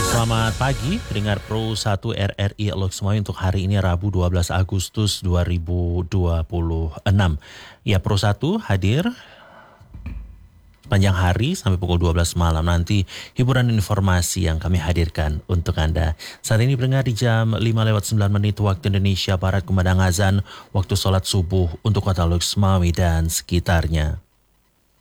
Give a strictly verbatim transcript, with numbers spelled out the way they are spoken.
Selamat pagi, pendengar Pro satu R R I Elok semuanya untuk hari ini Rabu dua belas Agustus dua ribu dua puluh enam. Ya, Pro satu hadir panjang hari sampai pukul dua belas malam nanti hiburan informasi yang kami hadirkan untuk Anda. Saat ini pendengar di jam lima lewat sembilan menit waktu Indonesia Barat kumandang azan waktu sholat subuh untuk kota Loksmawi dan sekitarnya.